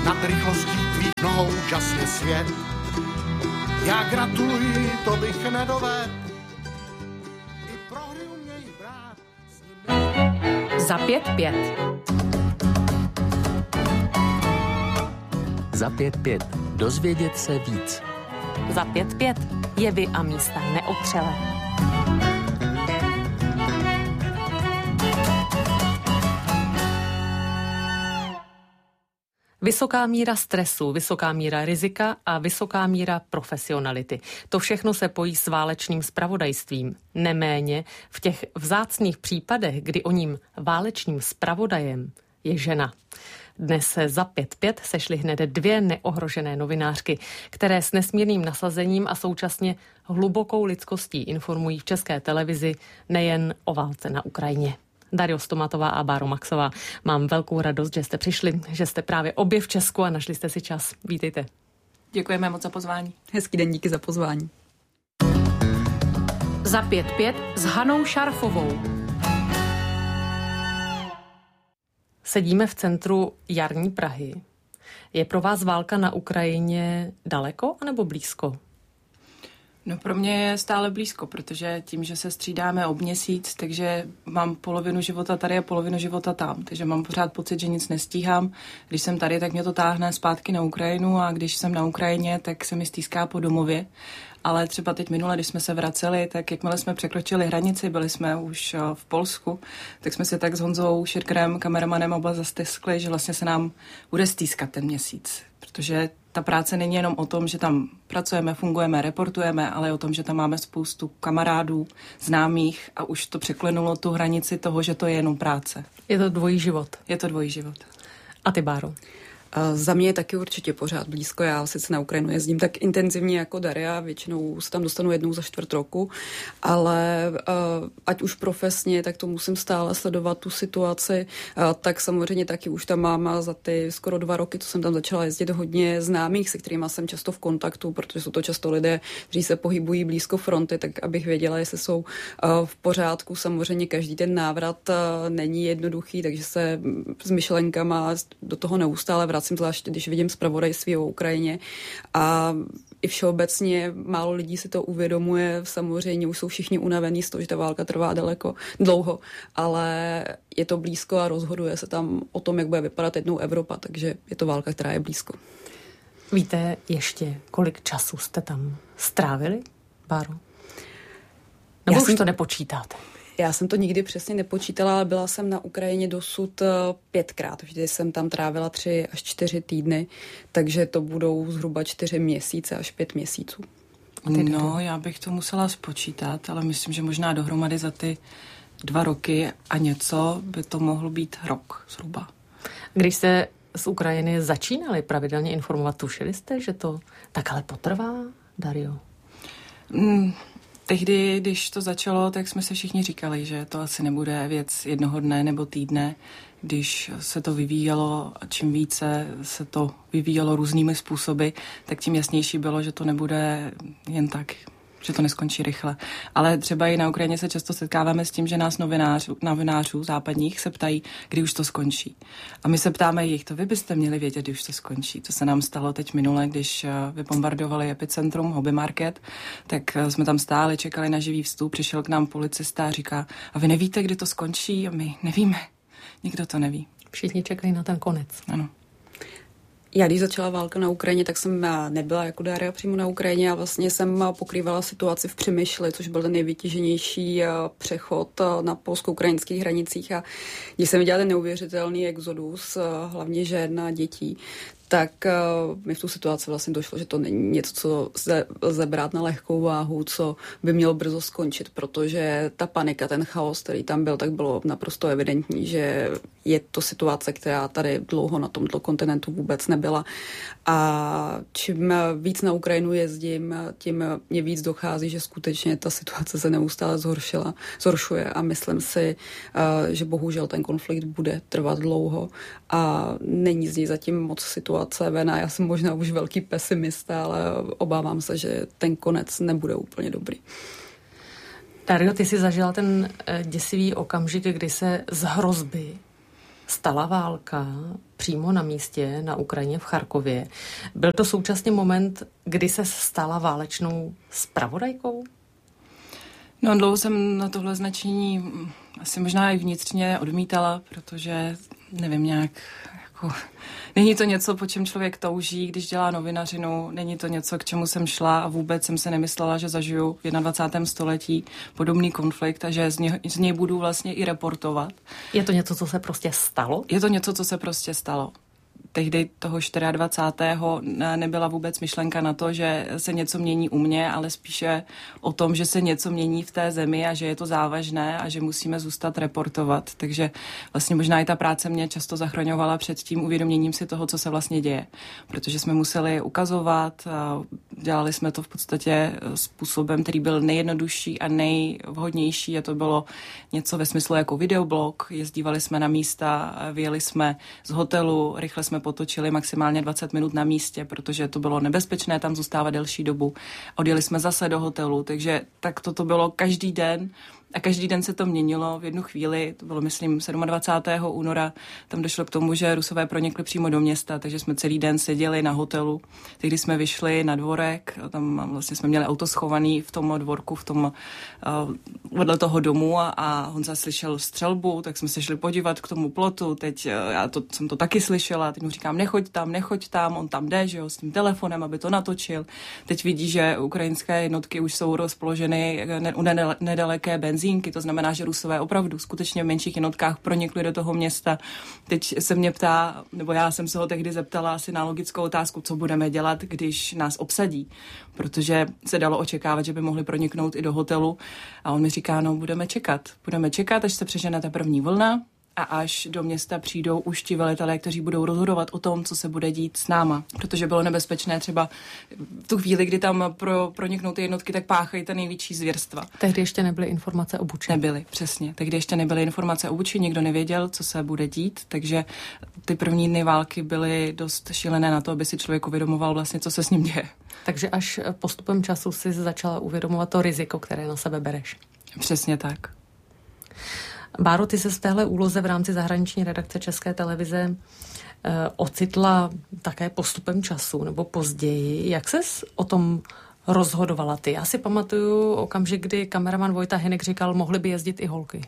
nad rychlostí tvých nohou žasne svět. Já gratuluji, to bych nedovedl. I prohry uměj brát s nimi. Za 5-5. Za 5-5. Dozvědět se víc. Za 5-5. Jevy a místa neotřelé. Vysoká míra stresu, vysoká míra rizika a vysoká míra profesionality. To všechno se pojí s válečným zpravodajstvím. Neméně v těch vzácných případech, kdy o ním válečným zpravodajem je žena. Dnes se za 5-5 sešly hned 2 neohrožené novinářky, které s nesmírným nasazením a současně hlubokou lidskostí informují v České televizi nejen o válce na Ukrajině. Dario Stomatová a Báro Maxová. Mám velkou radost, že jste přišli, že jste právě obě v Česku a našli jste si čas. Vítejte. Děkujeme moc za pozvání. Hezký den, díky za pozvání. Za 5-5 s Hanou Šarfovou. Sedíme v centru jarní Prahy. Je pro vás válka na Ukrajině daleko anebo blízko? No pro mě je stále blízko, protože tím, že se střídáme ob měsíc, takže mám polovinu života tady a polovinu života tam. Takže mám pořád pocit, že nic nestíhám. Když jsem tady, tak mě to táhne zpátky na Ukrajinu a když jsem na Ukrajině, tak se mi stýská po domově. Ale třeba teď minule, když jsme se vraceli, tak jakmile jsme překročili hranici, byli jsme už v Polsku, tak jsme se tak s Honzou Širkrem, kameramanem, oba zastiskli, že vlastně se nám bude stýskat ten měsíc. Protože ta práce není jenom o tom, že tam pracujeme, fungujeme, reportujeme, ale o tom, že tam máme spoustu kamarádů, známých a už to překlenulo tu hranici toho, že to je jenom práce. Je to dvojí život. Je to dvojí život. A ty, Báro? Za mě je taky určitě pořád blízko. Já sice na Ukrajinu jezdím tak intenzivně jako Daria, většinou se tam dostanu jednou za 4 roku, ale ať už profesně, tak to musím stále sledovat tu situaci, tak samozřejmě taky už tam mám za ty skoro 2 roky, co jsem tam začala jezdit, hodně známých, se kterými jsem často v kontaktu, protože jsou to často lidé, kteří se pohybují blízko fronty, tak abych věděla, jestli jsou v pořádku. Samozřejmě každý ten návrat není jednoduchý, takže se s myšlenkama do toho neustále vracím, zvlášť když vidím zpravodajství o Ukrajině a i všeobecně málo lidí si to uvědomuje, samozřejmě už jsou všichni unavení z toho, že ta válka trvá dlouho, ale je to blízko a rozhoduje se tam o tom, jak bude vypadat jednou Evropa, takže je to válka, která je blízko. Víte ještě, kolik času jste tam strávili, Báro? Nebo už to nepočítáte? Já jsem to nikdy přesně nepočítala, ale byla jsem na Ukrajině dosud 5krát. Vždy jsem tam trávila 3 až 4 týdny, takže to budou zhruba 4 měsíce až 5 měsíců. No, já bych to musela spočítat, ale myslím, že možná dohromady za ty 2 roky a něco by to mohl být rok zhruba. Když jste z Ukrajiny začínali pravidelně informovat, tušili jste, že to tak ale potrvá, Dario? Tehdy, když to začalo, tak jsme se všichni říkali, že to asi nebude věc jednoho dne nebo týdne, když se to vyvíjelo a čím více se to vyvíjelo různými způsoby, tak tím jasnější bylo, že to nebude jen tak, že to neskončí rychle. Ale třeba i na Ukrajině se často setkáváme s tím, že nás novinářů západních se ptají, kdy už to skončí. A my se ptáme jich, to vy byste měli vědět, kdy už to skončí. To se nám stalo teď minule, když vybombardovali epicentrum, Hobby Market, tak jsme tam stáli, čekali na živý vstup, přišel k nám policista a říká, a vy nevíte, kdy to skončí? A my nevíme. Nikdo to neví. Všichni čekají na ten konec. Ano. Já když začala válka na Ukrajině, tak jsem nebyla jako Daria přímo na Ukrajině a vlastně jsem pokrývala situaci v Přemyšli, což byl ten nejvytíženější přechod na polsko-ukrajinských hranicích a když jsem viděla ten neuvěřitelný exodus, hlavně žen a dětí, tak mi v tu situaci vlastně došlo, že to není něco, co lze brát na lehkou váhu, co by mělo brzo skončit, protože ta panika, ten chaos, který tam byl, tak bylo naprosto evidentní, že je to situace, která tady dlouho na tomto kontinentu vůbec nebyla. A čím víc na Ukrajinu jezdím, tím mě víc dochází, že skutečně ta situace se neustále zhoršuje a myslím si, že bohužel ten konflikt bude trvat dlouho a není z něj zatím moc situace ven a já jsem možná už velký pesimista, ale obávám se, že ten konec nebude úplně dobrý. Dario, ty jsi zažila ten děsivý okamžik, kdy se z hrozby stala válka přímo na místě na Ukrajině v Charkově. Byl to současně moment, kdy se stala válečnou zpravodajkou? No, dlouho jsem na tohle značení asi možná i vnitřně odmítala, protože nevím, nějak jako... Není to něco, po čem člověk touží, když dělá novinařinu, není to něco, k čemu jsem šla a vůbec jsem se nemyslela, že zažiju v 21. století podobný konflikt a že z něj budu vlastně i reportovat. Je to něco, co se prostě stalo? Je to něco, co se prostě stalo. Tehdy toho 24. nebyla vůbec myšlenka na to, že se něco mění u mě, ale spíše o tom, že se něco mění v té zemi a že je to závažné a že musíme zůstat reportovat. Takže vlastně možná i ta práce mě často zachraňovala před tím uvědoměním si toho, co se vlastně děje. Protože jsme museli ukazovat, a dělali jsme to v podstatě způsobem, který byl nejjednodušší a nejvhodnější a to bylo něco ve smyslu jako videoblog. Jezdívali jsme na místa, vyjeli jsme z hotelu, rychle jsme potočili maximálně 20 minut na místě, protože to bylo nebezpečné tam zůstávat delší dobu. Odjeli jsme zase do hotelu, takže tak toto bylo každý den a každý den se to měnilo v jednu chvíli, to bylo myslím 27. února, tam došlo k tomu, že Rusové pronikli přímo do města, takže jsme celý den seděli na hotelu. Tehdy jsme vyšli na dvorek, tam vlastně jsme měli auto schovaný v tom dvorku, v tom vedle toho domu a Honza slyšel střelbu, tak jsme se šli podívat k tomu plotu, teď jsem to taky slyšela, teď mu říkám nechoď tam, on tam jde, že jo, s tím telefonem, aby to natočil. Teď vidí, že ukrajinské jednotky už jsou rozpoloženy u nedaleké benzínky, to znamená, že Rusové opravdu skutečně v menších jednotkách pronikli do toho města. Teď se mě ptá, nebo já jsem se ho tehdy zeptala asi na logickou otázku, co budeme dělat, když nás obsadí, protože se dalo očekávat, že by mohli proniknout i do hotelu a on mi říká, no budeme čekat, až se přežene ta první vlna a až do města přijdou už ti velitelé, kteří budou rozhodovat o tom, co se bude dít s náma. Protože bylo nebezpečné třeba v tu chvíli, kdy tam proniknou ty jednotky, tak páchají ta největší zvěrstva. Tehdy ještě nebyly informace o Buči. Nebyly, přesně. Tehdy ještě nebyly informace o Buči, nikdo nevěděl, co se bude dít, takže ty první dny války byly dost šílené na to, aby si člověk uvědomoval vlastně, co se s ním děje. Takže až postupem času si začala uvědomovat to riziko, které na sebe bereš. Přesně tak. Báro, ty se z téhle úloze v rámci zahraniční redakce České televize ocitla také postupem času nebo později. Jak ses o tom rozhodovala ty? Já si pamatuju okamžik, kdy kameraman Vojta Hynek říkal, mohly by jezdit i holky.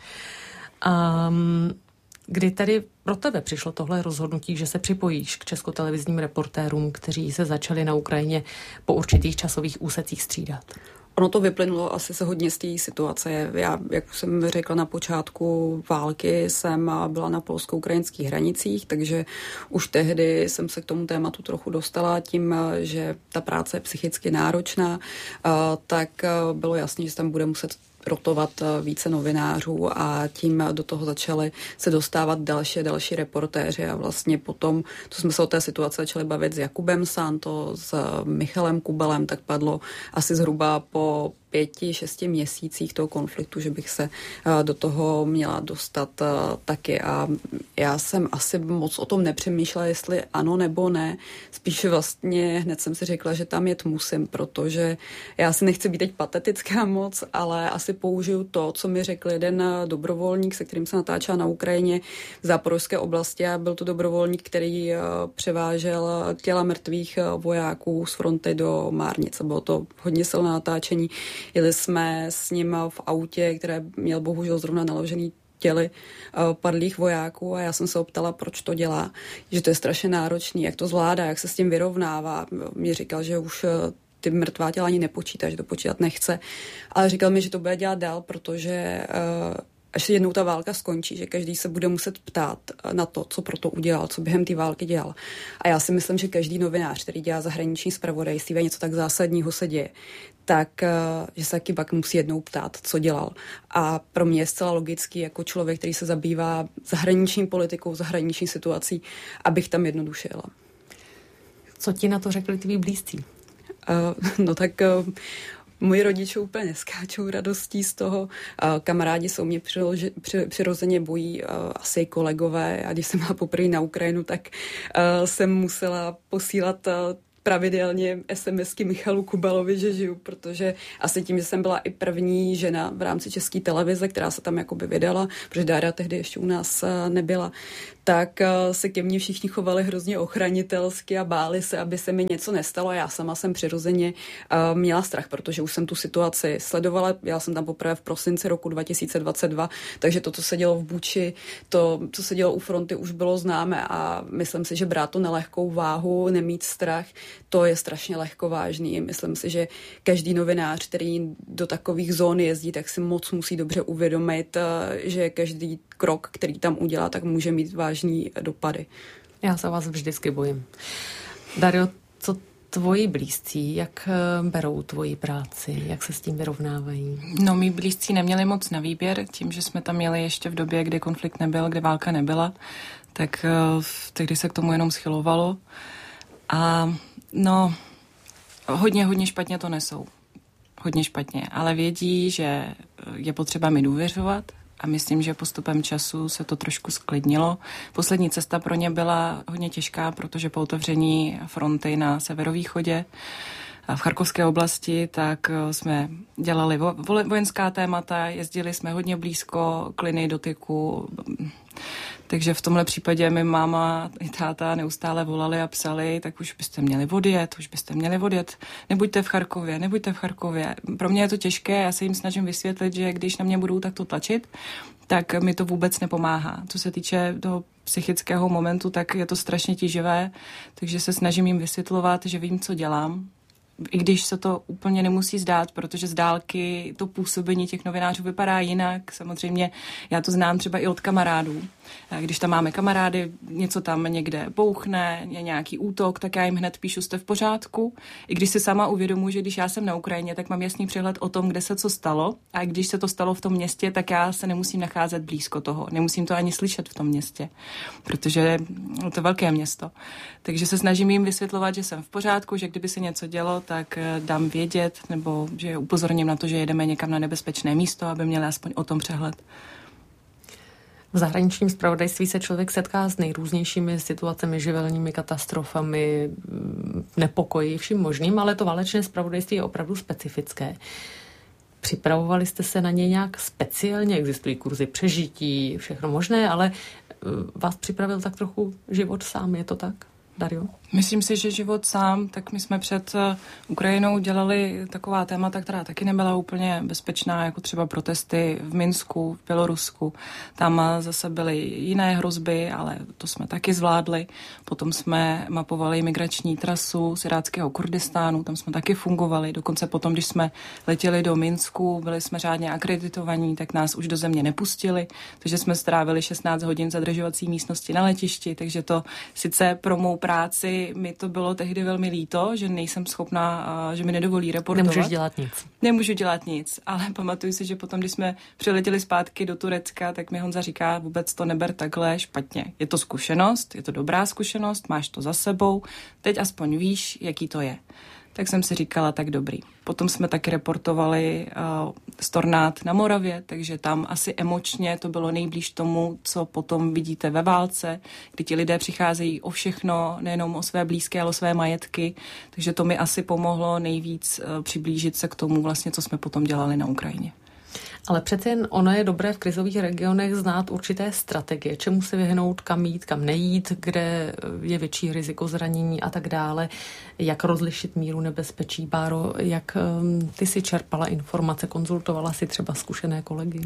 Kdy tedy pro tebe přišlo tohle rozhodnutí, že se připojíš k českotelevizním reportérům, kteří se začali na Ukrajině po určitých časových úsecích střídat? Ono to vyplynulo asi se hodně z té situace. Já, jak jsem řekla na počátku války, jsem byla na polsko-ukrajinských hranicích, takže už tehdy jsem se k tomu tématu trochu dostala tím, že ta práce je psychicky náročná, tak bylo jasné, že tam bude muset rotovat více novinářů a tím do toho začaly se dostávat další reportéři a vlastně potom, to jsme se o té situaci začali bavit s Jakubem Santo, s Michalem Kubelem, tak padlo asi zhruba po 5-6 měsících toho konfliktu, že bych se do toho měla dostat taky a já jsem asi moc o tom nepřemýšlela, jestli ano nebo ne. Spíše vlastně hned jsem si řekla, že tam jet musím, protože já si nechci být teď patetická moc, ale asi použiju to, co mi řekl jeden dobrovolník, se kterým se natáčela na Ukrajině v záporožské oblasti a byl to dobrovolník, který převážel těla mrtvých vojáků z fronty do Márnice. Bylo to hodně silné natáčení. Jeli jsme s ním v autě, které měl bohužel zrovna naložený těly padlých vojáků a já jsem se optala, proč to dělá, že to je strašně náročný, jak to zvládá, jak se s tím vyrovnává. Mě říkal, že už ty mrtvá těla ani nepočítá, že to počítat nechce, ale říkal mi, že to bude dělat dál, protože až jednou ta válka skončí, že každý se bude muset ptát na to, co pro to udělal, co během té války dělal. A já si myslím, že každý novinář, který dělá zahraniční zpravodajství a něco tak zásadního se děje, tak že se taky pak musí jednou ptát, co dělal. A pro mě je zcela logický, jako člověk, který se zabývá zahraniční politikou, zahraniční situací, abych tam jednoduše jela. Co ti na to řekli tví blízcí? No tak moji rodiče úplně neskáčou radostí z toho. Kamarádi se o mě přirozeně bojí, asi kolegové. A když jsem byla poprvé na Ukrajinu, tak jsem musela posílat pravidelně SMSky Michalu Kubalovi, že žiju, protože asi tím, že jsem byla i první žena v rámci České televize, která se tam jakoby vydala, protože Dára tehdy ještě u nás nebyla, tak se ke mně všichni chovali hrozně ochranitelsky a báli se, aby se mi něco nestalo. Já sama jsem přirozeně měla strach, protože už jsem tu situaci sledovala. Já jsem tam poprvé v prosinci roku 2022, takže to, co se dělo v Buči, to, co se dělo u fronty, už bylo známe a myslím si, že brát to na lehkou váhu, nemít strach, to je strašně lehkovážný. Myslím si, že každý novinář, který do takových zón jezdí, tak si moc musí dobře uvědomit, že každý krok, který tam udělá, tak může mít vážný dopady. Já se vás vždycky bojím. Dario, co tvoji blízcí, jak berou tvoji práci, jak se s tím vyrovnávají? No, mý blízcí neměli moc na výběr, tím, že jsme tam měli ještě v době, kdy konflikt nebyl, kdy válka nebyla, tak tehdy se k tomu jenom schylovalo. A no, hodně špatně to nesou. Hodně špatně, ale vědí, že je potřeba mi důvěřovat a myslím, že postupem času se to trošku sklidnilo. Poslední cesta pro ně byla hodně těžká, protože po otevření fronty na severovýchodě v Charkovské oblasti, tak jsme dělali vojenská témata, jezdili jsme hodně blízko k linii dotyku, takže v tomhle případě mi máma i táta neustále volali a psali, tak už byste měli odjet, nebuďte v Charkově. Pro mě je to těžké, já se jim snažím vysvětlit, že když na mě budou takto tlačit, tak mi to vůbec nepomáhá. Co se týče toho psychického momentu, tak je to strašně tíživé, takže se snažím jim vysvětlovat, že vím, co dělám, i když se to úplně nemusí zdát, protože z dálky to působení těch novinářů vypadá jinak. Samozřejmě já to znám třeba i od kamarádů. Když tam máme kamarády, něco tam někde bouchne, je nějaký útok, tak já jim hned píšu, jste v pořádku. I když si sama uvědomuji, že když já jsem na Ukrajině, tak mám jasný přehled o tom, kde se co stalo. A když se to stalo v tom městě, tak já se nemusím nacházet blízko toho. Nemusím to ani slyšet v tom městě, protože to je velké město. Takže se snažím jim vysvětlovat, že jsem v pořádku, že kdyby se něco dělo, tak dám vědět, nebo že upozorním na to, že jedeme někam na nebezpečné místo, aby měli aspoň o tom přehled. V zahraničním zpravodajství se člověk setká s nejrůznějšími situacemi, živelními katastrofami, nepokoji, vším možným, ale to válečné zpravodajství je opravdu specifické. Připravovali jste se na ně nějak speciálně? Existují kurzy přežití, všechno možné, ale vás připravil tak trochu život sám, je to tak, Dario? Myslím si, že život sám, tak my jsme před Ukrajinou dělali taková témata, která taky nebyla úplně bezpečná, jako třeba protesty v Minsku, v Bělorusku. Tam zase byly jiné hrozby, ale to jsme taky zvládli. Potom jsme mapovali migrační trasu z iráckého Kurdistánu, tam jsme taky fungovali. Dokonce potom, když jsme letěli do Minsku, byli jsme řádně akreditovaní, tak nás už do země nepustili, takže jsme strávili 16 hodin zadržovací místnosti na letišti, takže to sice pro mou práci mi to bylo tehdy velmi líto, že nejsem schopná, že mi nedovolí reportovat. Nemůžeš dělat nic. Nemůžu dělat nic, ale pamatuju si, že potom, když jsme přiletěli zpátky do Turecka, tak mi Honza říká, vůbec to neber takhle špatně. Je to zkušenost, je to dobrá zkušenost, máš to za sebou, teď aspoň víš, jaký to je. Tak jsem si říkala, tak dobrý. Potom jsme taky reportovali z tornád na Moravě, takže tam asi emočně to bylo nejblíž tomu, co potom vidíte ve válce, kdy ti lidé přicházejí o všechno, nejenom o své blízké, ale o své majetky. Takže to mi asi pomohlo nejvíc přiblížit se k tomu, vlastně, co jsme potom dělali na Ukrajině. Ale přece jen ono je dobré v krizových regionech znát určité strategie, čemu se vyhnout, kam jít, kam nejít, kde je větší riziko zranění a tak dále, jak rozlišit míru nebezpečí. Báro, jak ty si čerpala informace, konzultovala si třeba zkušené kolegy?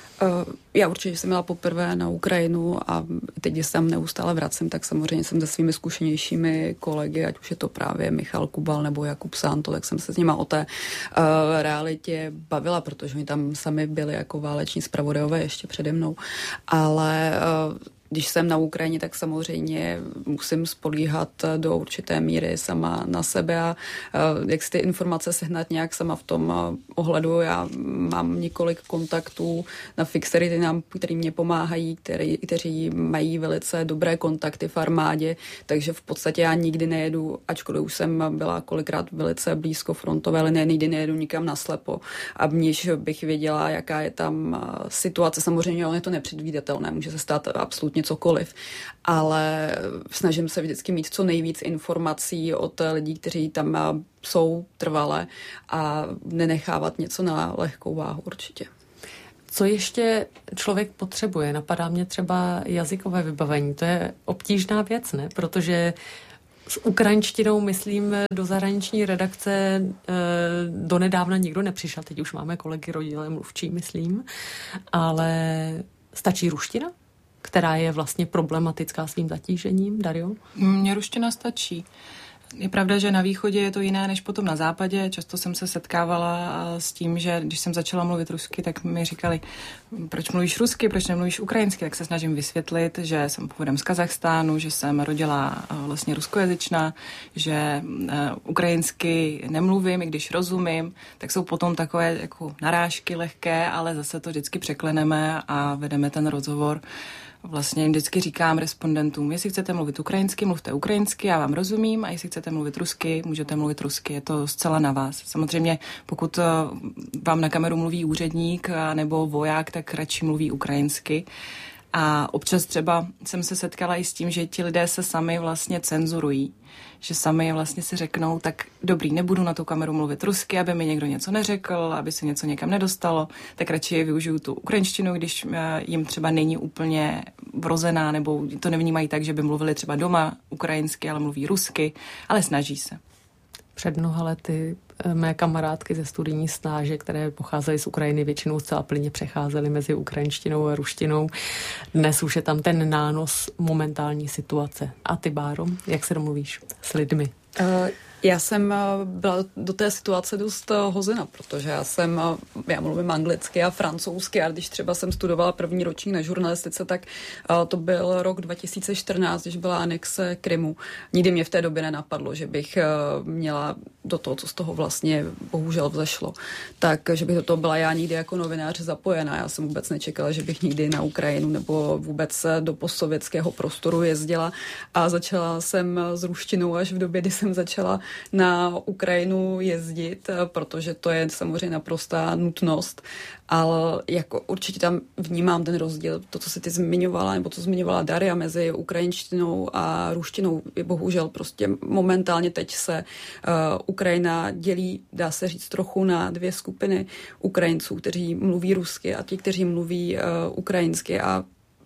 Já určitě jsem měla poprvé na Ukrajinu a teď, když se tam neustále vracím, tak samozřejmě jsem se svými zkušenějšími kolegy, ať už je to právě Michal Kubal nebo Jakub Sánto, tak jsem se s nima o té realitě bavila, protože oni tam sami byli jako váleční zpravodajové ještě přede mnou, ale když jsem na Ukrajině, tak samozřejmě musím spolíhat do určité míry sama na sebe a jak si ty informace sehnat nějak sama v tom ohledu. Já mám několik kontaktů na fixery, který mě pomáhají, kteří mají velice dobré kontakty v armádě, takže v podstatě já nikdy nejedu, ačkoliv už jsem byla kolikrát velice blízko frontové linie, nikdy nejedu nikam naslepo. A níž bych věděla, jaká je tam situace. Samozřejmě on je to nepředvídatelné, může se stát absolutně absolutně cokoliv, ale snažím se vždycky mít co nejvíc informací od lidí, kteří tam jsou trvale a nenechávat něco na lehkou váhu určitě. Co ještě člověk potřebuje? Napadá mě třeba jazykové vybavení. To je obtížná věc, ne? Protože s ukrajinštinou, myslím, do zahraniční redakce donedávna nikdo nepřišel. Teď už máme kolegy rodilé mluvčí, myslím. Ale stačí ruština, která je vlastně problematická svým zatížením, Dario? Mně ruština stačí. Je pravda, že na východě je to jiné než potom na západě. Často jsem se setkávala s tím, že když jsem začala mluvit rusky, tak mi říkali, proč mluvíš rusky, proč nemluvíš ukrajinsky, tak se snažím vysvětlit, že jsem původem z Kazachstánu, že jsem rodila vlastně ruskojazyčná, že ukrajinsky nemluvím, i když rozumím, tak jsou potom takové jako narážky lehké, ale zase to vždycky překleneme a vedeme ten rozhovor. Vlastně vždycky říkám respondentům, jestli chcete mluvit ukrajinsky, mluvte ukrajinsky, já vám rozumím, a jestli chcete mluvit rusky, můžete mluvit rusky, je to zcela na vás. Samozřejmě, pokud vám na kameru mluví úředník nebo voják, tak radši mluví ukrajinsky. A občas třeba jsem se setkala i s tím, že ti lidé se sami vlastně cenzurují. Že sami vlastně si řeknou, tak dobrý, nebudu na tu kameru mluvit rusky, aby mi někdo něco neřekl, aby se něco někam nedostalo, tak radši využiju tu ukrajinštinu, když jim třeba není úplně vrozená, nebo to nevnímají tak, že by mluvili třeba doma ukrajinsky, ale mluví rusky, ale snaží se. Před mnoha lety mé kamarádky ze studijní stáže, které pocházely z Ukrajiny, většinou zcela plně přecházely mezi ukrajinštinou a ruštinou. Dnes už je tam ten nános momentální situace. A ty, Báro, jak se domluvíš s lidmi? Já jsem byla do té situace dost hozena, protože já mluvím anglicky a francouzsky, a když třeba jsem studovala první ročník na žurnalistice, tak to byl rok 2014, když byla anexe Krymu. Nikdy mě v té době nenapadlo, že bych měla do toho, co z toho vlastně bohužel vzešlo, tak že bych do toho byla já nikdy jako novinář zapojená. Já jsem vůbec nečekala, že bych nikdy na Ukrajinu nebo vůbec do postsovětského prostoru jezdila, a začala jsem s ruštinou až v době, kdy jsem začala na Ukrajinu jezdit, protože to je samozřejmě naprostá nutnost, ale jako určitě tam vnímám ten rozdíl, to, co se ty zmiňovala, nebo co zmiňovala Daria mezi ukrajinštinou a ruštinou. Bohužel prostě momentálně teď se Ukrajina dělí, dá se říct, trochu na dvě skupiny Ukrajinců, kteří mluví rusky, a ti, kteří mluví ukrajinsky, a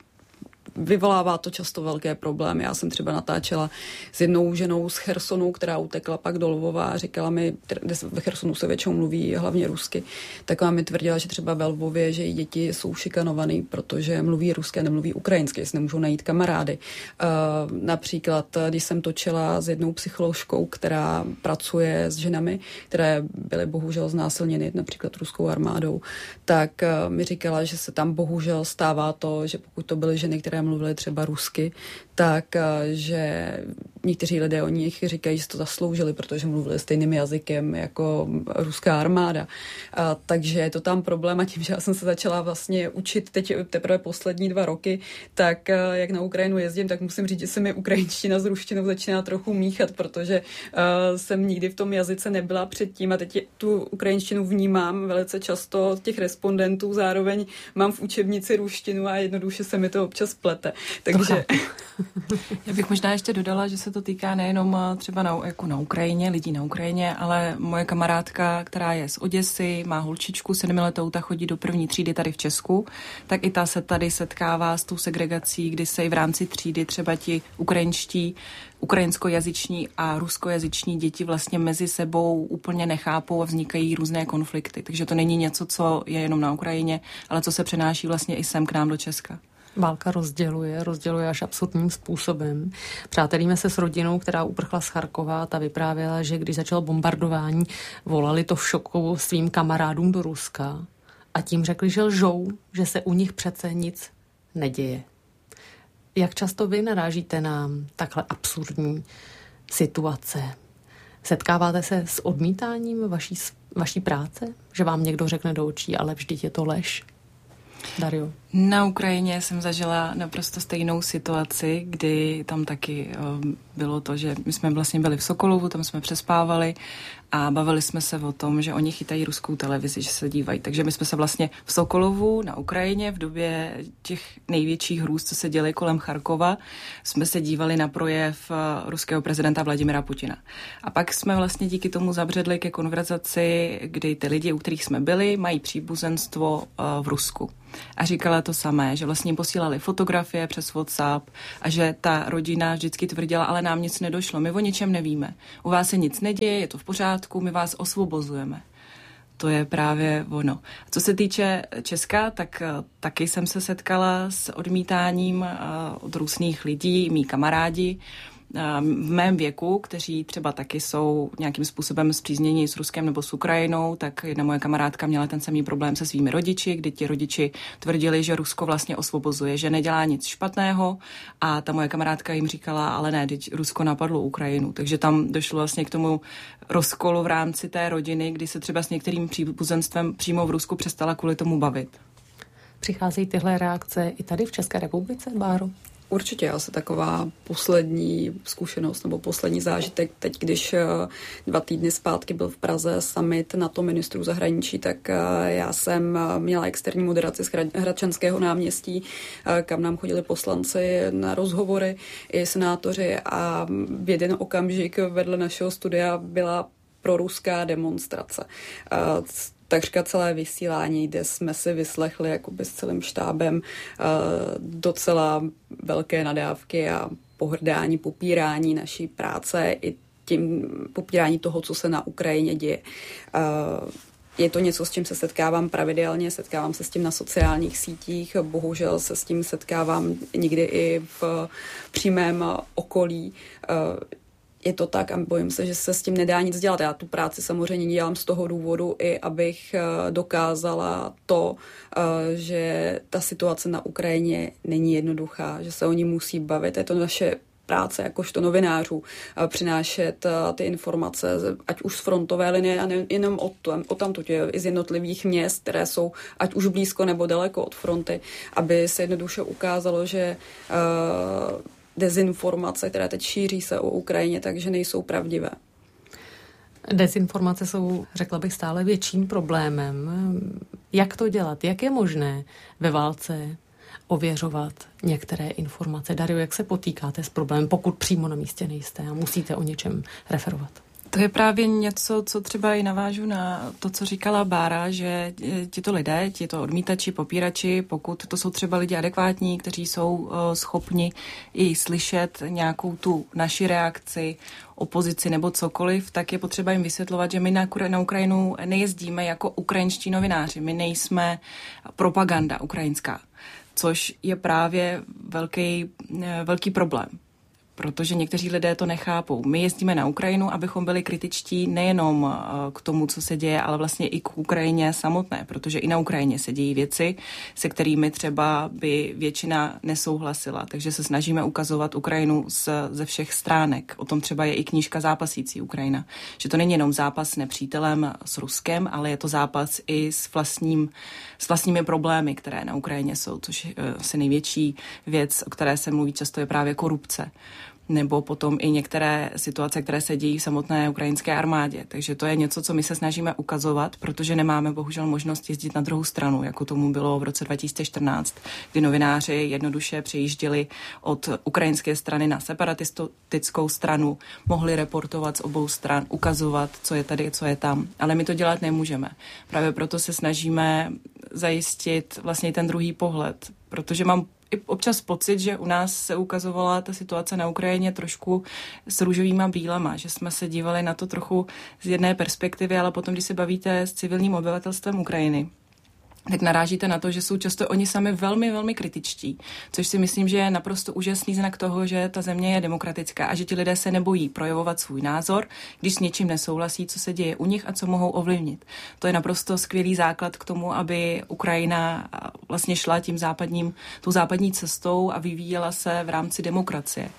vyvolává to často velké problémy. Já jsem třeba natáčela s jednou ženou z Chersonu, která utekla pak do Lvova, a říkala mi, ve Chersonu se většinou mluví hlavně rusky, tak mi tvrdila, že třeba ve Lvově, že její děti jsou šikanovaný, protože mluví rusky a nemluví ukrajinsky, jestli nemůžou najít kamarády. Například, když jsem točila s jednou psycholožkou, která pracuje s ženami, které byly bohužel znásilněny například ruskou armádou, tak mi říkala, že se tam bohužel stává to, že pokud to byly ženy, které mluvili třeba rusky, tak že někteří lidé o nich říkají, že to zasloužili, protože mluvili stejným jazykem jako ruská armáda. Takže je to tam problém, a tím, že já jsem se začala vlastně učit teď teprve poslední 2 roky, tak jak na Ukrajinu jezdím, tak musím říct, že se mi ukrajinština s ruštinou začíná trochu míchat, protože jsem nikdy v tom jazyce nebyla předtím, a teď tu ukrajinštinu vnímám velice často od těch respondentů, zároveň mám v učebnici ruštinu a jednoduše se mi to občas plete. Takže já bych možná ještě dodala, že se to týká nejenom třeba jako na Ukrajině, lidí na Ukrajině, ale moje kamarádka, která je z Oděsy, má holčičku 7letou, ta chodí do 1. třídy tady v Česku, tak i ta se tady setkává s tou segregací, kdy se i v rámci třídy třeba ti ukrajinskojazyční a ruskojazyční děti vlastně mezi sebou úplně nechápou a vznikají různé konflikty. Takže to není něco, co je jenom na Ukrajině, ale co se přenáší vlastně i sem k nám do Česka. Válka rozděluje až absurdním způsobem. Přátelíme se s rodinou, která uprchla z Charkova. Ta vyprávěla, že když začalo bombardování, volali to v šoku svým kamarádům do Ruska a tím řekli, že lžou, že se u nich přece nic neděje. Jak často vy narážíte na takhle absurdní situace? Setkáváte se s odmítáním vaší práce? Že vám někdo řekne do očí, ale vždyť je to lež? Dario? Na Ukrajině jsem zažila naprosto stejnou situaci, kdy tam taky bylo to, že my jsme vlastně byli v Sokolovu, tam jsme přespávali a bavili jsme se o tom, že oni chytají ruskou televizi, že se dívají. Takže my jsme se vlastně v Sokolovu na Ukrajině v době těch největších hrůz, co se děly kolem Charkova, jsme se dívali na projev ruského prezidenta Vladimira Putina. A pak jsme vlastně díky tomu zabředli ke konverzaci, kdy ty lidi, u kterých jsme byli, mají příbuzenstvo v Rusku. A říkala to samé, že vlastně jim posílali fotografie přes WhatsApp a že ta rodina vždycky tvrdila, ale nám nic nedošlo, my o ničem nevíme. U vás se nic neděje, je to v pořádku, my vás osvobozujeme. To je právě ono. Co se týče Česka, tak taky jsem se setkala s odmítáním od různých lidí, mý kamarádi, v mém věku, kteří třeba taky jsou nějakým způsobem spřízněni s Ruskem nebo s Ukrajinou, tak jedna moje kamarádka měla ten samý problém se svými rodiči, kdy ti rodiči tvrdili, že Rusko vlastně osvobozuje, že nedělá nic špatného a ta moje kamarádka jim říkala, ale ne, teď Rusko napadlo Ukrajinu. Takže tam došlo vlastně k tomu rozkolu v rámci té rodiny, kdy se třeba s některým příbuzenstvem přímo v Rusku přestala kvůli tomu bavit. Přicházejí tyhle reakce i tady v České republice, Báro? Určitě, asi taková poslední zkušenost nebo poslední zážitek. Teď, když 2 týdny zpátky byl v Praze summit NATO ministrů zahraničí, tak já jsem měla externí moderaci z Hradčanského náměstí, kam nám chodili poslanci na rozhovory i senátoři a v jeden okamžik vedle našeho studia byla proruská demonstrace. Takřka celé vysílání, kde jsme si vyslechli jakoby s celým štábem docela velké nadávky a pohrdání, popírání naší práce i tím popírání toho, co se na Ukrajině děje. Je to něco, s čím se setkávám pravidelně, setkávám se s tím na sociálních sítích, bohužel se s tím setkávám někdy i v přímém okolí. Je to tak a bojím se, že se s tím nedá nic dělat. Já tu práci samozřejmě dělám z toho důvodu i abych dokázala to, že ta situace na Ukrajině není jednoduchá, že se o ní musí bavit. Je to naše práce jakožto novinářů přinášet ty informace, ať už z frontové linie a nejenom odtamtud, i z jednotlivých měst, které jsou ať už blízko nebo daleko od fronty, aby se jednoduše ukázalo, že dezinformace, které teď šíří se o Ukrajině, takže nejsou pravdivé. Dezinformace jsou, řekla bych, stále větším problémem. Jak to dělat? Jak je možné ve válce ověřovat některé informace? Dario, jak se potýkáte s problémem, pokud přímo na místě nejste a musíte o něčem referovat? To je právě něco, co třeba i navážu na to, co říkala Bára, že tito lidé, tito odmítači, popírači, pokud to jsou třeba lidi adekvátní, kteří jsou schopni i slyšet nějakou tu naši reakci, opozici nebo cokoliv, tak je potřeba jim vysvětlovat, že my na Ukrajinu nejezdíme jako ukrajinští novináři, my nejsme propaganda ukrajinská, což je právě velký problém. Protože někteří lidé to nechápou. My jezdíme na Ukrajinu, abychom byli kritičtí nejenom k tomu, co se děje, ale vlastně i k Ukrajině samotné, protože i na Ukrajině se dějí věci, se kterými třeba by většina nesouhlasila. Takže se snažíme ukazovat Ukrajinu ze všech stránek. O tom třeba je i knížka Zápasící Ukrajina. Že to není jenom zápas s nepřítelem, s Ruskem, ale je to zápas i s vlastními problémy, které na Ukrajině jsou, což je největší věc, o které se mluví často, je právě korupce. Nebo potom i některé situace, které se dějí v samotné ukrajinské armádě. Takže to je něco, co my se snažíme ukazovat, protože nemáme bohužel možnost jezdit na druhou stranu, jako tomu bylo v roce 2014, kdy novináři jednoduše přejížděli od ukrajinské strany na separatistickou stranu, mohli reportovat z obou stran, ukazovat, co je tady, co je tam. Ale my to dělat nemůžeme. Právě proto se snažíme zajistit vlastně ten druhý pohled, protože mám i občas pocit, že u nás se ukazovala ta situace na Ukrajině trošku s růžovýma brýlema, že jsme se dívali na to trochu z jedné perspektivy, ale potom, když se bavíte s civilním obyvatelstvem Ukrajiny, tak narážíte na to, že jsou často oni sami velmi, velmi kritičtí, což si myslím, že je naprosto úžasný znak toho, že ta země je demokratická a že ti lidé se nebojí projevovat svůj názor, když s něčím nesouhlasí, co se děje u nich a co mohou ovlivnit. To je naprosto skvělý základ k tomu, aby Ukrajina vlastně šla tou západní cestou a vyvíjela se v rámci demokracie.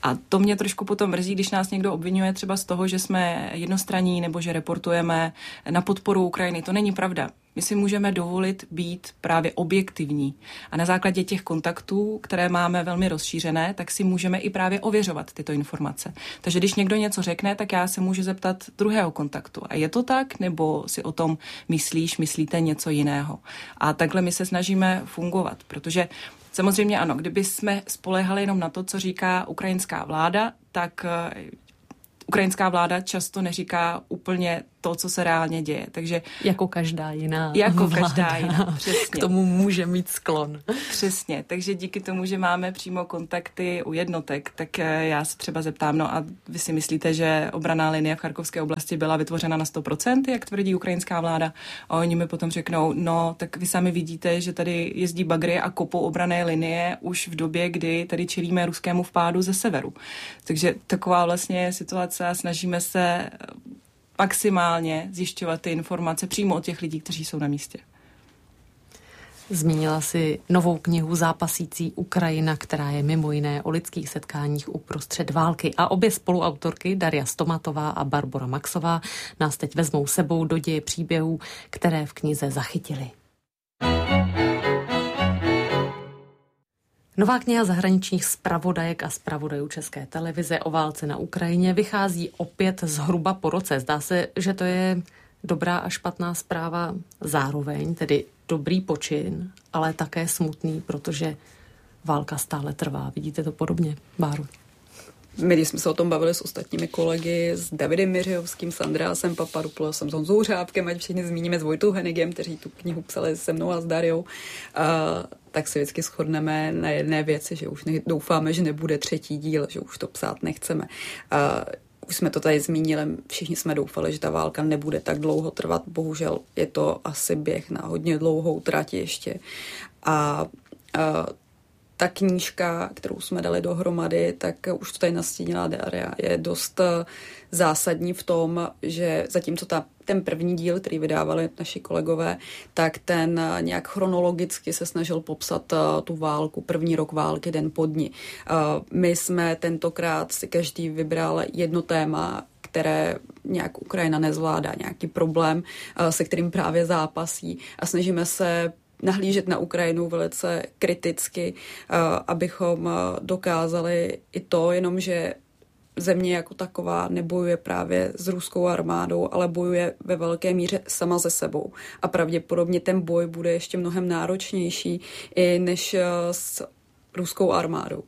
A to mě trošku potom mrzí, když nás někdo obvinuje třeba z toho, že jsme jednostranní nebo že reportujeme na podporu Ukrajiny. To není pravda. My si můžeme dovolit být právě objektivní. A na základě těch kontaktů, které máme velmi rozšířené, tak si můžeme i právě ověřovat tyto informace. Takže když někdo něco řekne, tak já se můžu zeptat druhého kontaktu. A je to tak, nebo si o tom myslíte něco jiného? A takhle my se snažíme fungovat, protože samozřejmě ano, kdyby jsme spoléhali jenom na to, co říká ukrajinská vláda, tak ukrajinská vláda často neříká úplně to, co se reálně děje. Takže jako každá jiná vláda, přesně. K tomu může mít sklon. Přesně, takže díky tomu, že máme přímo kontakty u jednotek, tak já se třeba zeptám, no a vy si myslíte, že obranná linie v Charkovské oblasti byla vytvořena na 100%, jak tvrdí ukrajinská vláda? A oni mi potom řeknou, no tak vy sami vidíte, že tady jezdí bagry a kopou obranné linie už v době, kdy tady čelíme ruskému vpádu ze severu. Takže taková vlastně je situace a snažíme se maximálně zjišťovat ty informace přímo od těch lidí, kteří jsou na místě. Zmínila si novou knihu Zápasící Ukrajina, která je mimo jiné o lidských setkáních uprostřed války. A obě spoluautorky, Daria Stomatová a Barbora Maxová, nás teď vezmou sebou do děje příběhů, které v knize zachytili. Nová kniha zahraničních zpravodajek a zpravodajů České televize o válce na Ukrajině vychází opět zhruba po roce. Zdá se, že to je dobrá a špatná zpráva zároveň, tedy dobrý počin, ale také smutný, protože válka stále trvá. Vidíte to podobně, Báro? My, když jsme se o tom bavili s ostatními kolegy, s Davidem Miřijovským, s Andreasem Papadopoulosem, s Honzou Řábkem, ať všichni zmíníme, s Vojtou Henigem, kteří tu knihu psali se mnou a s Dariou, tak se vždycky shodneme na jedné věci, že už doufáme, že nebude třetí díl, že už to psát nechceme. Už jsme to tady zmínili, všichni jsme doufali, že ta válka nebude tak dlouho trvat. Bohužel je to asi běh na hodně dlouhou trať ještě. A ta knížka, kterou jsme dali dohromady, tak už to tady nastínila Daria, je dost zásadní v tom, že zatímco ten první díl, který vydávali naši kolegové, tak ten nějak chronologicky se snažil popsat tu válku, první rok války, den po dni. My jsme tentokrát si každý vybral jedno téma, které nějak Ukrajina nezvládá, nějaký problém, se kterým právě zápasí a snažíme se nahlížet na Ukrajinu velice kriticky, abychom dokázali i to, jenomže země jako taková nebojuje právě s ruskou armádou, ale bojuje ve velké míře sama ze sebou. A pravděpodobně ten boj bude ještě mnohem náročnější i než s ruskou armádou.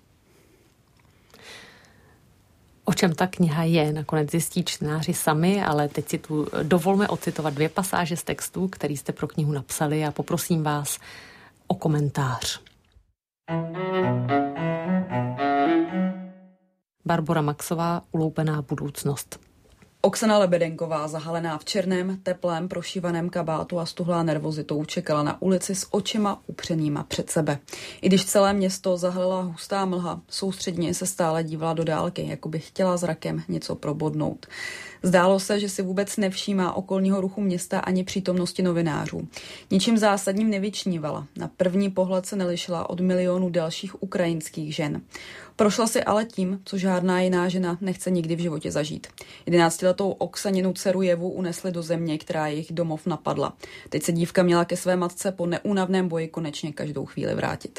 O čem ta kniha je, nakonec zjistí čtenáři sami, ale teď si tu dovolme ocitovat 2 pasáže z textu, který jste pro knihu napsali a poprosím vás o komentář. Barbora Maxová, Uloupená budoucnost. Oksana Lebedenková, zahalená v černém, teplém, prošívaném kabátu a stuhlá nervozitou, čekala na ulici s očima upřenýma před sebe. I když celé město zahalila hustá mlha, soustředně se stále dívala do dálky, jako by chtěla zrakem něco probodnout. Zdálo se, že si vůbec nevšímá okolního ruchu města ani přítomnosti novinářů. Ničím zásadním nevyčnívala. Na první pohled se nelišila od milionů dalších ukrajinských žen. Prošla si ale tím, co žádná jiná žena nechce nikdy v životě zažít. 11letou Oksaninu dceru Jevu unesli do země, která jejich domov napadla. Teď se dívka měla ke své matce po neúnavném boji konečně každou chvíli vrátit.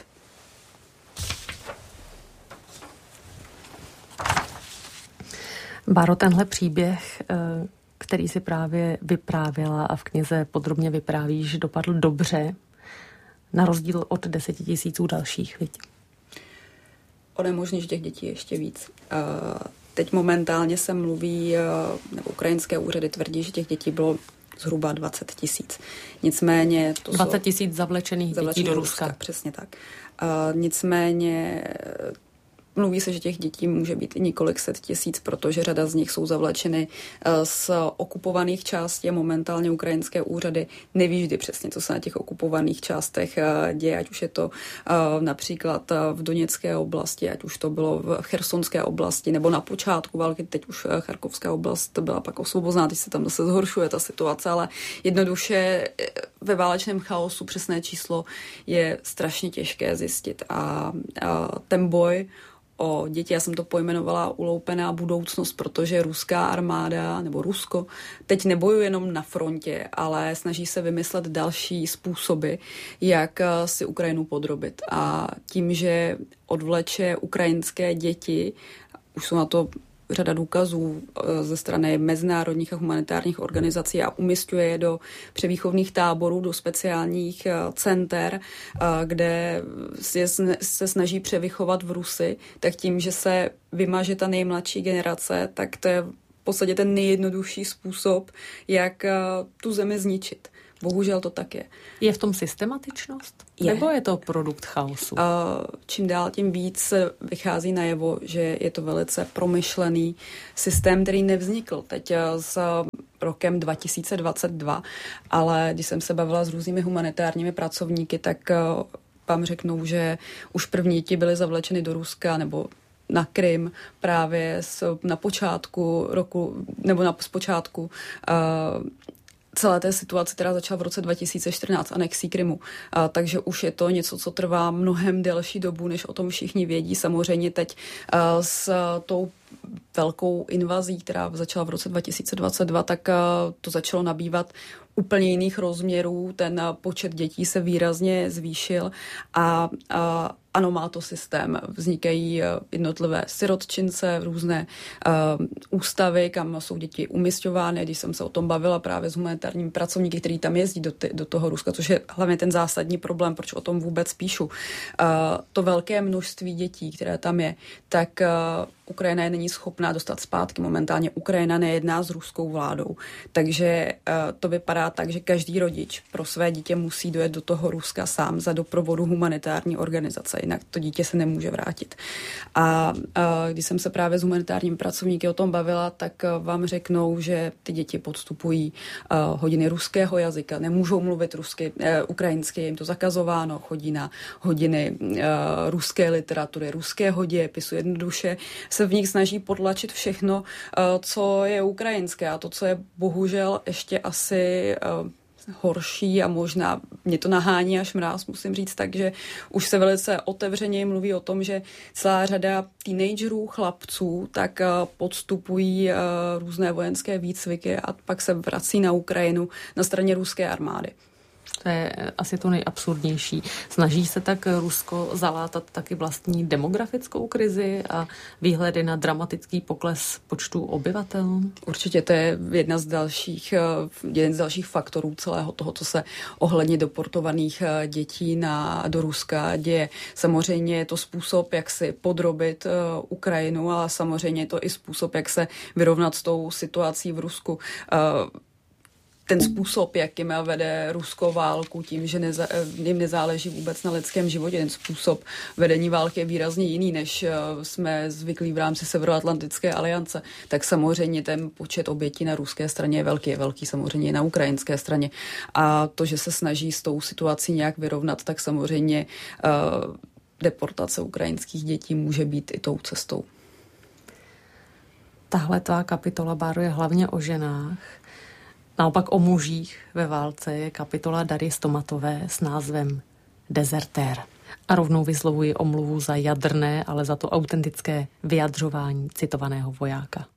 Báro, tenhle příběh, který si právě vyprávěla a v knize podrobně vyprávíš, dopadl dobře, na rozdíl od 10 000 dalších lidí. Ono je možný, že těch dětí je ještě víc. Teď momentálně se mluví, nebo ukrajinské úřady tvrdí, že těch dětí bylo zhruba 20 000. Nicméně... 20 000 zavlečených dětí do Ruska. Přesně tak. Nicméně... Mluví se, že těch dětí může být i několik set tisíc, protože řada z nich jsou zavlečeny z okupovaných částí a momentálně ukrajinské úřady neví vždy přesně, co se na těch okupovaných částech děje, ať už je to například v Doněcké oblasti, ať už to bylo v Chersonské oblasti, nebo na počátku války, teď už Charkovská oblast byla pak osvobozená, teď se tam zase zhoršuje ta situace, ale jednoduše ve válečném chaosu přesné číslo je strašně těžké zjistit a ten boj o děti, já jsem to pojmenovala uloupená budoucnost, protože ruská armáda nebo Rusko teď nebojuje jenom na frontě, ale snaží se vymyslet další způsoby, jak si Ukrajinu podrobit. A tím, že odvleče ukrajinské děti, už jsou na to řada důkazů ze strany mezinárodních a humanitárních organizací a umisťuje je do převýchovných táborů, do speciálních center, kde se snaží převychovat v Rusy, tak tím, že se vymaže ta nejmladší generace, tak to je v podstatě ten nejjednodušší způsob, jak tu zemi zničit. Bohužel to tak je. Je v tom systematičnost? Je. Nebo je to produkt chaosu? Čím dál tím víc vychází najevo, že je to velice promyšlený systém, který nevznikl teď s rokem 2022, ale když jsem se bavila s různými humanitárními pracovníky, tak vám řeknou, že už první ti byly zavlečeny do Ruska nebo na Krym právě na počátku roku, nebo z počátku celé té situace, která začala v roce 2014 anexí Krymu. Takže už je to něco, co trvá mnohem delší dobu, než o tom všichni vědí. Samozřejmě teď s tou velkou invazí, která začala v roce 2022, tak to začalo nabývat úplně jiných rozměrů. Ten počet dětí se výrazně zvýšil a ano, má to systém. Vznikají jednotlivé sirotčince, různé ústavy, kam jsou děti umisťovány. Když jsem se o tom bavila právě s humanitárními pracovníky, kteří tam jezdí do toho Ruska, což je hlavně ten zásadní problém, proč o tom vůbec píšu. To velké množství dětí, které tam je, tak Ukrajina je není schopná dostat zpátky. Momentálně Ukrajina nejedná s ruskou vládou. Takže to vypadá tak, že každý rodič pro své dítě musí dojet do toho Ruska sám za doprovodu humanitární organizace, jinak to dítě se nemůže vrátit. A když jsem se právě s humanitárními pracovníky o tom bavila, tak vám řeknou, že ty děti podstupují hodiny ruského jazyka, nemůžou mluvit ukrajinsky, je jim to zakazováno, chodí na hodiny ruské literatury, ruského dějepisu, jednoduše se v nich snaží potlačit všechno, co je ukrajinské a to, co je bohužel ještě asi horší a možná mě to nahání až mráz, musím říct, takže už se velice otevřeně mluví o tom, že celá řada teenagerů, chlapců, tak podstupují různé vojenské výcviky a pak se vrací na Ukrajinu na straně ruské armády. To je asi to nejabsurdnější. Snaží se tak Rusko zalátat taky vlastní demografickou krizi a výhledy na dramatický pokles počtu obyvatel? Určitě to je jeden z dalších faktorů celého toho, co se ohledně deportovaných dětí do Ruska děje. Samozřejmě je to způsob, jak si podrobit Ukrajinu, ale samozřejmě je to i způsob, jak se vyrovnat s tou situací v Rusku. Ten způsob, jakým vede Rusko válku, tím, že jim nezáleží vůbec na lidském životě, ten způsob vedení války je výrazně jiný, než jsme zvyklí v rámci Severoatlantické aliance, tak samozřejmě ten počet obětí na ruské straně je velký samozřejmě i na ukrajinské straně. A to, že se snaží s tou situací nějak vyrovnat, tak samozřejmě deportace ukrajinských dětí může být i tou cestou. Tahle tvá kapitola, Báro, je hlavně o ženách. Naopak o mužích ve válce je kapitola Darje Stomatové s názvem Dezertér. A rovnou vyslovuji omluvu za jadrné, ale za to autentické vyjadřování citovaného vojáka.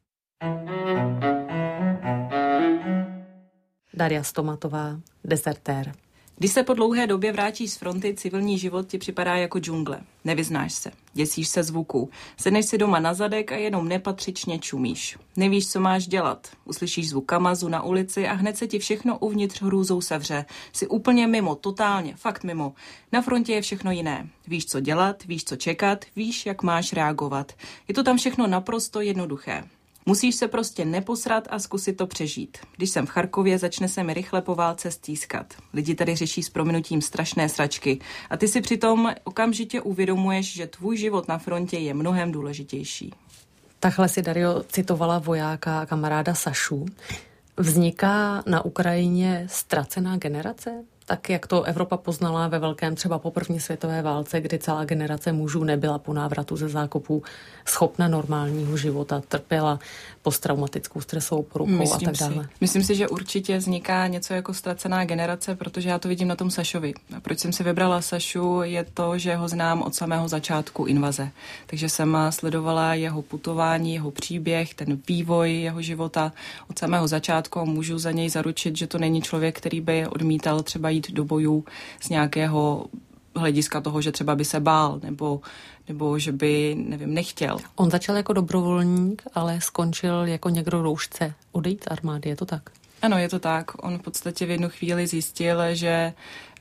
Darja Stomatová, Dezertér. Když se po dlouhé době vrátíš z fronty, civilní život ti připadá jako džungle. Nevyznáš se, děsíš se zvuků, sedneš si doma na zadek a jenom nepatřičně čumíš. Nevíš, co máš dělat. Uslyšíš zvuk kamazu na ulici a hned se ti všechno uvnitř hrůzou sevře. Jsi úplně mimo, totálně, fakt mimo. Na frontě je všechno jiné. Víš, co dělat, víš, co čekat, víš, jak máš reagovat. Je to tam všechno naprosto jednoduché. Musíš se prostě neposrat a zkusit to přežít. Když jsem v Charkově, začne se mi rychle po válce stýskat. Lidi tady řeší s prominutím strašné sračky. A ty si přitom okamžitě uvědomuješ, že tvůj život na frontě je mnohem důležitější. Takhle si, Darjo, citovala vojáka a kamaráda Sašu. Vzniká na Ukrajině ztracená generace? tak jak to Evropa poznala ve velkém třeba po první světové válce, kdy celá generace mužů nebyla po návratu ze zákopů schopna normálního života, trpěla posttraumatickou stresovou poruchou a tak dále. Myslím si, že určitě vzniká něco jako ztracená generace, protože já to vidím na tom Sašovi. A proč jsem si vybrala Sašu, je to, že ho znám od samého začátku invaze. Takže jsem sledovala jeho putování, jeho příběh, ten vývoj jeho života od samého začátku a můžu za něj zaručit, že to není člověk, který by odmítal třeba jít do bojů z nějakého hlediska toho, že třeba by se bál nebo že by, nevím, nechtěl. On začal jako dobrovolník, ale skončil jako někdo roušce odejít z armády, je to tak? Ano, je to tak. On v podstatě v jednu chvíli zjistil, že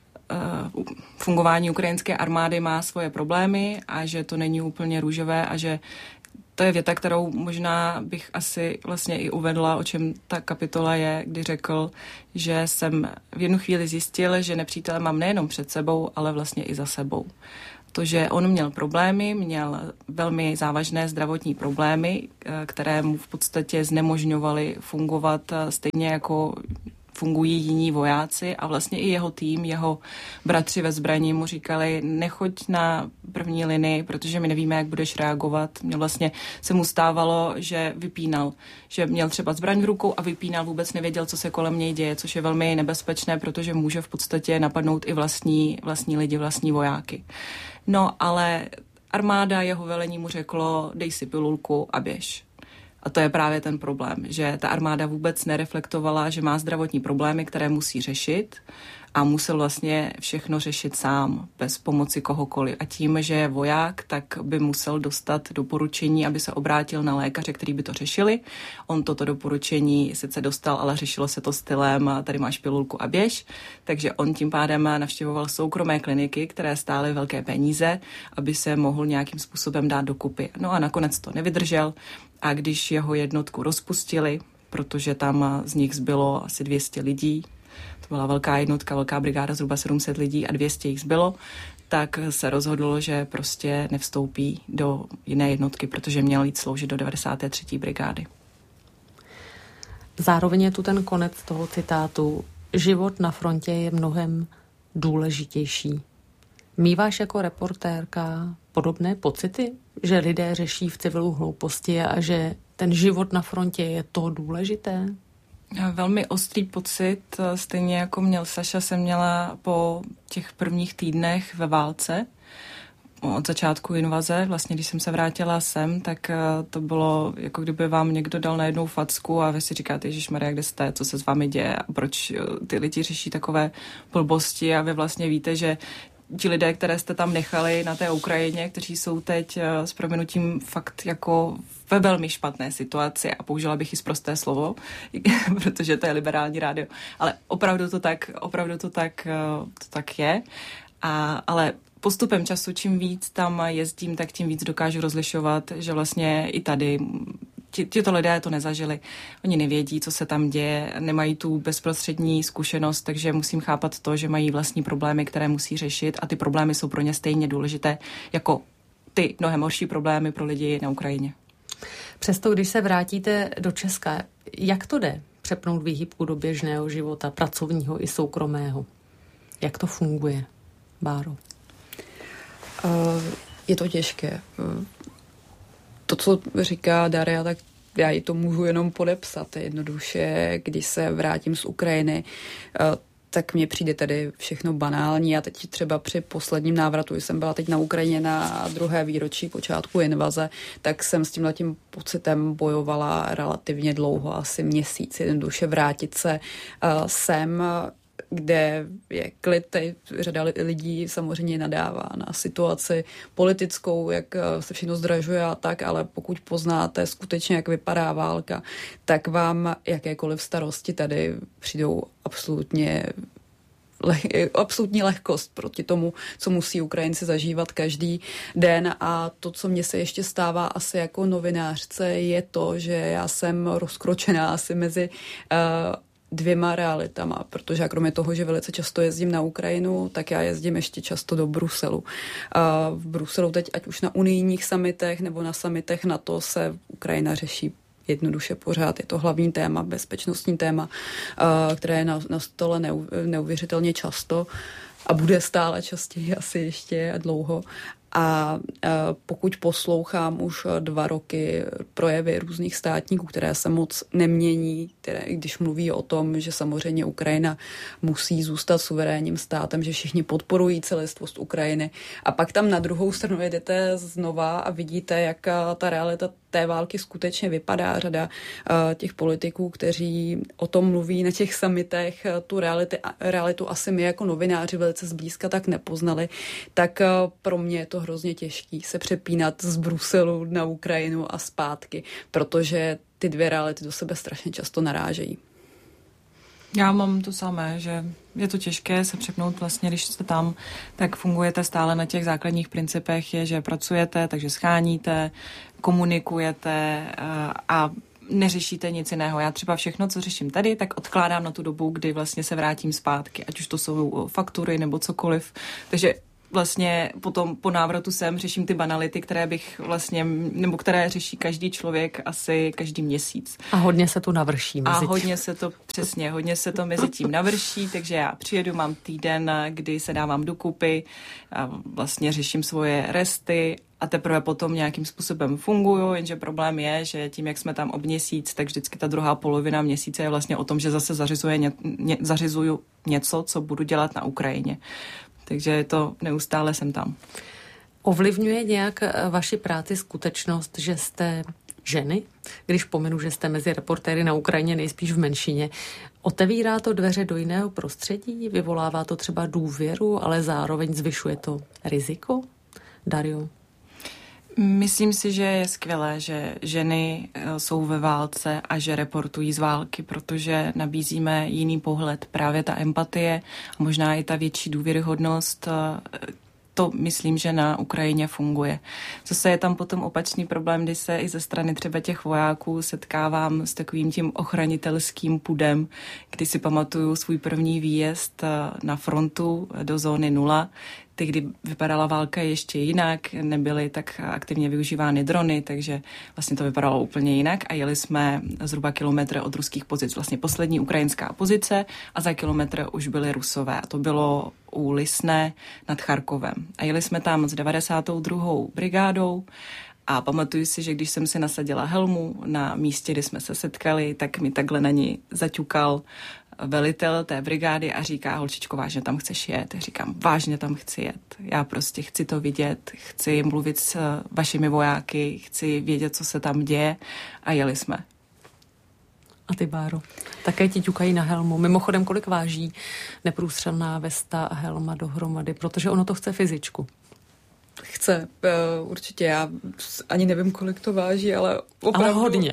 fungování ukrajinské armády má svoje problémy a že to není úplně růžové a že to je věta, kterou možná bych asi vlastně i uvedla, o čem ta kapitola je, kdy řekl, že jsem v jednu chvíli zjistil, že nepřítele mám nejenom před sebou, ale vlastně i za sebou. To, že on měl problémy, měl velmi závažné zdravotní problémy, které mu v podstatě znemožňovaly fungovat stejně jako fungují jiní vojáci a vlastně i jeho tým, jeho bratři ve zbraní mu říkali, nechoď na první linii, protože my nevíme, jak budeš reagovat. Mě vlastně se mu stávalo, že vypínal, že měl třeba zbraň v rukou a vypínal, vůbec nevěděl, co se kolem něj děje, což je velmi nebezpečné, protože může v podstatě napadnout i vlastní lidi, vlastní vojáky. No, ale armáda, jeho velení mu řeklo, dej si pilulku a běž. A to je právě ten problém, že ta armáda vůbec nereflektovala, že má zdravotní problémy, které musí řešit a musel vlastně všechno řešit sám, bez pomoci kohokoliv. A tím, že je voják, tak by musel dostat doporučení, aby se obrátil na lékaře, který by to řešili. On toto doporučení sice dostal, ale řešilo se to stylem, tady máš pilulku a běž. Takže on tím pádem navštěvoval soukromé kliniky, které stály velké peníze, aby se mohl nějakým způsobem dát dokupy. No a nakonec to nevydržel. A když jeho jednotku rozpustili, protože tam z nich zbylo asi 200 lidí, to byla velká jednotka, velká brigáda, zhruba 700 lidí a 200 jich zbylo, tak se rozhodlo, že prostě nevstoupí do jiné jednotky, protože měl jít sloužit do 93. brigády. Zároveň je tu ten konec toho citátu. Život na frontě je mnohem důležitější. Míváš jako reportérka podobné pocity, že lidé řeší v civilu hlouposti a že ten život na frontě je to důležité? Velmi ostrý pocit, stejně jako měl Saša, jsem měla po těch prvních týdnech ve válce, od začátku invaze. Vlastně, když jsem se vrátila sem, tak to bylo, jako kdyby vám někdo dal najednou facku a vy si říkáte, ježišmarja, kde jste, co se s vámi děje a proč ty lidi řeší takové blbosti a vy vlastně víte, že ti lidé, které jste tam nechali na té Ukrajině, kteří jsou teď s prominutím fakt jako ve velmi špatné situaci a použila bych i sprosté slovo, protože to je liberální rádio, ale opravdu to tak je. Ale postupem času, čím víc tam jezdím, tak tím víc dokážu rozlišovat, že vlastně i tady tito lidé to nezažili. Oni nevědí, co se tam děje, nemají tu bezprostřední zkušenost, takže musím chápat to, že mají vlastní problémy, které musí řešit a ty problémy jsou pro ně stejně důležité jako ty mnohem horší problémy pro lidi na Ukrajině. Přesto, když se vrátíte do Česka, jak to jde přepnout výhybku do běžného života, pracovního i soukromého? Jak to funguje, Báro? Je to těžké. To, co říká Daria, tak já ji to můžu jenom podepsat. Jednoduše, když se vrátím z Ukrajiny, tak mně přijde tady všechno banální. A teď třeba při posledním návratu, když jsem byla teď na Ukrajině na 2. výročí počátku invaze, tak jsem s tímhletím pocitem bojovala relativně dlouho, asi měsíc. Jednoduše vrátit se sem, kde je klid, řada lidí samozřejmě nadává na situaci politickou, jak se všechno zdražuje a tak, ale pokud poznáte skutečně, jak vypadá válka, tak vám jakékoliv starosti tady přijdou absolutní lehkost proti tomu, co musí Ukrajinci zažívat každý den. A to, co mně se ještě stává asi jako novinářce, je to, že já jsem rozkročená asi mezi dvěma realitama, protože já kromě toho, že velice často jezdím na Ukrajinu, tak já jezdím ještě často do Bruselu. V Bruselu teď, ať už na unijních summitech nebo na summitech NATO, se Ukrajina řeší jednoduše pořád. Je to hlavní téma, bezpečnostní téma, které je na stole neuvěřitelně často a bude stále častěji asi ještě dlouho. A pokud poslouchám už 2 roky projevy různých státníků, které se moc nemění, když mluví o tom, že samozřejmě Ukrajina musí zůstat suverénním státem, že všichni podporují celistvost Ukrajiny. A pak tam na druhou stranu jedete znova a vidíte, jak ta realita té války skutečně vypadá. Řada těch politiků, kteří o tom mluví na těch summitech, tu realitu asi my jako novináři velice zblízka tak nepoznali, tak pro mě je to hrozně těžký se přepínat z Bruselu na Ukrajinu a zpátky, protože ty 2 reality do sebe strašně často narážejí. Já mám to samé, že je to těžké se přepnout vlastně, když jste tam, tak fungujete stále na těch základních principech, je, že pracujete, takže sháníte, komunikujete a neřešíte nic jiného. Já třeba všechno, co řeším tady, tak odkládám na tu dobu, kdy vlastně se vrátím zpátky, ať už to jsou faktury nebo cokoliv. Takže vlastně potom po návratu sem řeším ty banality, které bych vlastně, nebo které řeší každý člověk asi každý měsíc. A hodně se tu navrší mezi tím. A hodně se to mezi tím navrší, takže já přijedu, mám týden, kdy se dávám dokupy, a vlastně řeším svoje resty a teprve potom nějakým způsobem funguju, jenže problém je, že tím, jak jsme tam ob měsíc, tak vždycky ta druhá polovina měsíce je vlastně o tom, že zase zařizuju něco, co budu dělat na Ukrajině. Takže je to neustále jsem tam. Ovlivňuje nějak vaši práci skutečnost, že jste ženy? Když pominu, že jste mezi reportéry na Ukrajině nejspíš v menšině. Otevírá to dveře do jiného prostředí? Vyvolává to třeba důvěru, ale zároveň zvyšuje to riziko? Dario? Myslím si, že je skvělé, že ženy jsou ve válce a že reportují z války, protože nabízíme jiný pohled, právě ta empatie a možná i ta větší důvěryhodnost. To myslím, že na Ukrajině funguje. Zase je tam potom opačný problém, kdy se i ze strany třeba těch vojáků setkávám s takovým tím ochranitelským pudem, kdy si pamatuju svůj první výjezd na frontu do zóny 0, kdy vypadala válka ještě jinak, nebyly tak aktivně využívány drony, takže vlastně to vypadalo úplně jinak a jeli jsme zhruba kilometr od ruských pozic. Vlastně poslední ukrajinská pozice a za kilometr už byly Rusové. A to bylo u Lisné nad Charkovem. A jeli jsme tam s 92. brigádou a pamatuju si, že když jsem si nasadila helmu na místě, kde jsme se setkali, tak mi takhle na ní zaťukal velitel té brigády a říká: holčičko, vážně tam chceš jet? Já říkám: vážně tam chci jet. Já prostě chci to vidět, chci mluvit s vašimi vojáky, chci vědět, co se tam děje a jeli jsme. A ty, Báro, také ti ťukají na helmu. Mimochodem, kolik váží neprůstřelná vesta a helma dohromady, protože ono to chce fyzičku. Chce, určitě, já ani nevím, kolik to váží, ale opravdu, hodně.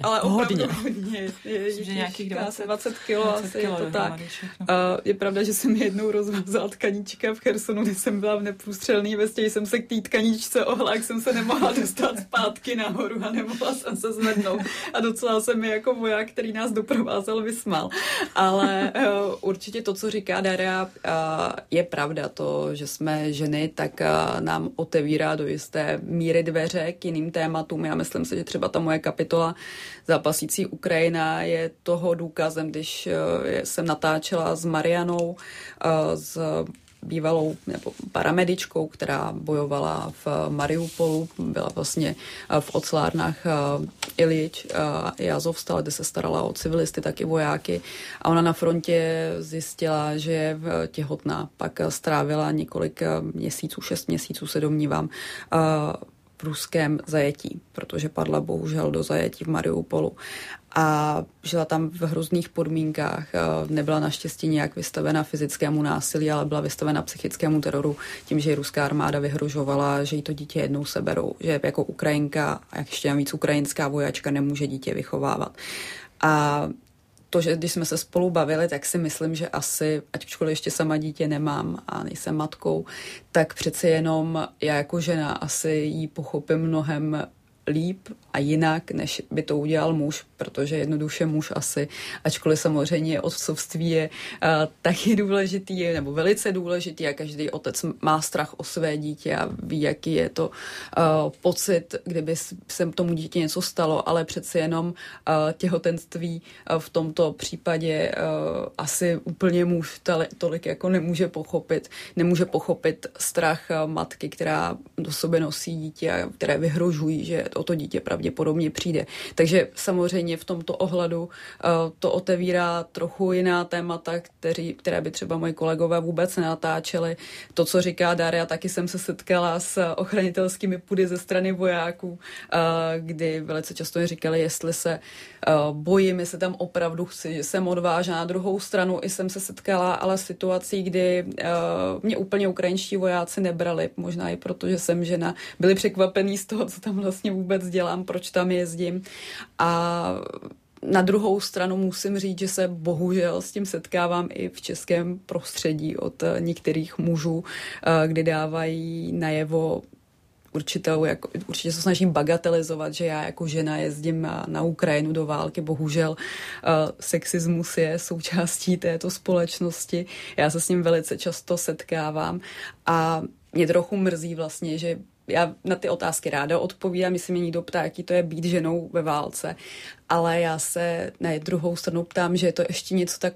Je nějakých 20 kilo, asi je to tak. Je pravda, že jsem jednou rozvázala tkaníčka v Chersonu, když jsem byla v neprůstřelný vestě, jsem se k té tkaníčce ohla, jak jsem se nemohla dostat zpátky nahoru a nemohla jsem se zvednout. A docela se mi jako voják, který nás doprovázel, vysmál. Ale určitě to, co říká Daria, je pravda. To, že jsme ženy, tak nám otevírá do jisté míry dveře k jiným tématům. Já myslím si, že třeba ta moje kapitola Zápasící Ukrajina je toho důkazem, když jsem natáčela s Marianou, s bývalou nebo paramedičkou, která bojovala v Mariupolu, byla vlastně v ocelárnách Iljič i Azovstal, kde se starala o civilisty, tak i vojáky. A ona na frontě zjistila, že je těhotná. Pak strávila několik měsíců, 6 měsíců se domnívám, v ruském zajetí, protože padla bohužel do zajetí v Mariupolu. A žila tam v hrozných podmínkách, nebyla naštěstí nějak vystavena fyzickému násilí, ale byla vystavena psychickému teroru tím, že ji ruská armáda vyhrožovala, že jí to dítě jednou seberou, že jako Ukrajinka a ještě víc ukrajinská vojačka nemůže dítě vychovávat. A to, že když jsme se spolu bavili, tak si myslím, že asi, ačkoliv ještě sama dítě nemám a nejsem matkou, tak přeci jenom já jako žena asi jí pochopím mnohem líp a jinak, než by to udělal muž, protože jednoduše muž asi, ačkoliv samozřejmě otcovství je taky důležitý, nebo velice důležitý a každý otec má strach o své dítě a ví, jaký je to pocit, kdyby se tomu dítě něco stalo, ale přeci jenom těhotenství v tomto případě asi úplně muž tolik jako nemůže pochopit strach matky, která do sebe nosí dítě a které vyhrožují, že o to dítě pravděpodobně přijde. Takže samozřejmě v tomto ohledu to otevírá trochu jiná témata, které by třeba moji kolegové vůbec nenatáčeli. To, co říká Daria, taky jsem se setkala s ochranitelskými pudy ze strany vojáků, kdy velice často mi říkali, jestli se bojím, jestli tam opravdu chci, že jsem odvážná. Na druhou stranu i jsem se setkala, ale situací, kdy mě úplně ukrajinští vojáci nebrali, možná i proto, že jsem žena, byli překvapení z toho, co tam vlastně vůbec dělám, proč tam jezdím. A na druhou stranu musím říct, že se bohužel s tím setkávám i v českém prostředí od některých mužů, kdy dávají najevo určitě se snažím bagatelizovat, že já jako žena jezdím na Ukrajinu do války. Bohužel sexismus je součástí této společnosti. Já se s ním velice často setkávám a mě trochu mrzí vlastně, že já na ty otázky ráda odpovídám, jestli mě někdo ptá, jaký to je být ženou ve válce, ale já se na druhou stranu ptám, že je to ještě něco tak